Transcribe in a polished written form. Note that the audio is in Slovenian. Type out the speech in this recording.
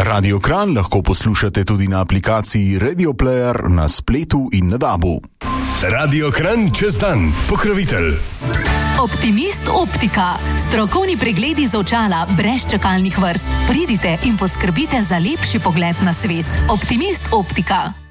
Radio Kranj lahko poslušate tudi na aplikaciji Radio Player na spletu in na DAB-u. Radio Kranj čez dan, pokrovitelj. Optimist Optika. Strokovni pregledi z očala brez čakalnih vrst. Pridite in poskrbite za lepši pogled na svet. Optimist Optika.